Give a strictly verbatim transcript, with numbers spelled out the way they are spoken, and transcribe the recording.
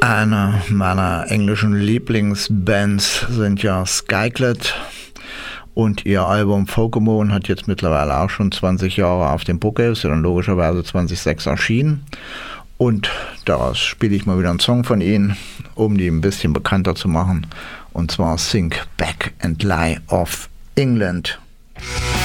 Eine meiner englischen Lieblingsbands sind ja Skyclad und ihr Album Pokémon hat jetzt mittlerweile auch schon zwanzig Jahre auf dem Buckel, ist ja dann logischerweise zwanzig sechs erschienen und daraus spiele ich mal wieder einen Song von ihnen, um die ein bisschen bekannter zu machen, und zwar Think Back and Lie of England.